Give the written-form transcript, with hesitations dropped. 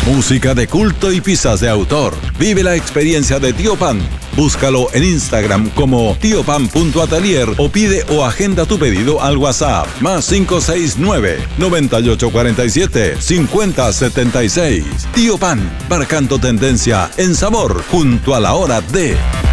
Música de culto y pizzas de autor. Vive la experiencia de Tío Pan. Búscalo en Instagram como tiopan.atelier o pide o agenda tu pedido al WhatsApp +569-9847-5076. Tío Pan, marcando tendencia en sabor junto a la hora de...